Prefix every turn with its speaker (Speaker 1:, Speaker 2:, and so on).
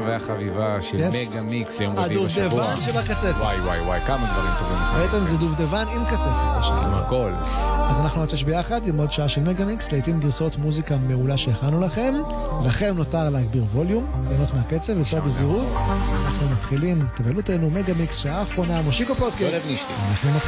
Speaker 1: והחביבה של מגה מיקס ליום רביעי בשבוע.
Speaker 2: הדובדבן של הקצפת.
Speaker 1: וואי, כמה דברים טובים.
Speaker 2: בעצם זה דובדבן עם קצפת.
Speaker 1: עם הכל.
Speaker 2: אז אנחנו נצ'ש ביחד עם עוד שעה של מגה מיקס, לעתים גרסאות מוזיקה מעולה שהכנו לכם. לכם נותר להגביר ווליום, ליהנות מהקצב, לנסוע בזהירות. אנחנו מתחילים, תבלו אותנו מגה מיקס, שעה האחרונה, מושיקו פודקאסט. אנחנו מתחילים.